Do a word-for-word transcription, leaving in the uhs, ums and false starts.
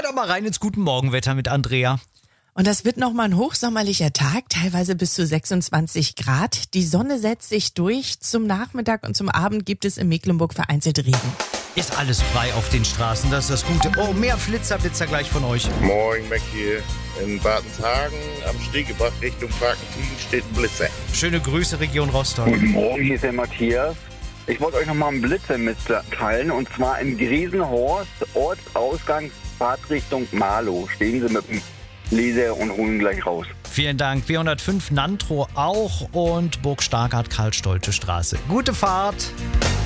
dann mal rein ins Guten Morgenwetter mit Andrea. Und das wird nochmal ein hochsommerlicher Tag, teilweise bis zu sechsundzwanzig Grad. Die Sonne setzt sich durch. Zum Nachmittag und zum Abend gibt es in Mecklenburg vereinzelt Regen. Ist alles frei auf den Straßen, das ist das Gute. Oh, mehr Flitzerblitzer gleich von euch. Moin, Mackie. In Bartenshagen am Stegebach Richtung Parkentin steht ein Blitzer. Schöne Grüße, Region Rostock. Guten Morgen, hier ist der Matthias. Ich wollte euch nochmal einen Blitzer mitteilen, und zwar in Griesenhorst, Ortsausgang, Fahrtrichtung Marlow. Stehen Sie mit dem Laser und holen gleich raus. Vielen Dank. vierhundertfünf Nantro auch und Burg Stargard, Karl-Stolte Straße. Gute Fahrt.